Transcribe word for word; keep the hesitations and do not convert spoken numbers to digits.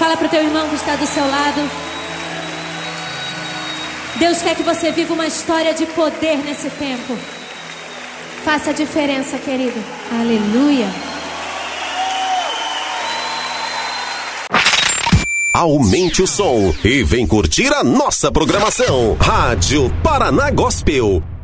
Fala pro teu irmão que está do seu lado. Deus quer que você viva uma história de poder nesse tempo. Faça a diferença, querido. Aleluia. Aumente o som e vem curtir a nossa programação. Rádio Paraná Gospel.